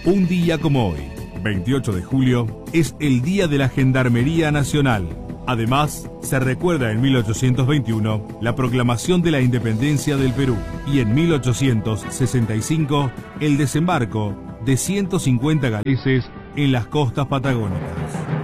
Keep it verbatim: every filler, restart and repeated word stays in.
Un día como hoy, veintiocho de julio, es el Día de la Gendarmería Nacional. Además, se recuerda en mil ochocientos veintiuno la proclamación de la independencia del Perú y en mil ochocientos sesenta y cinco el desembarco de ciento cincuenta galeses en las costas patagónicas.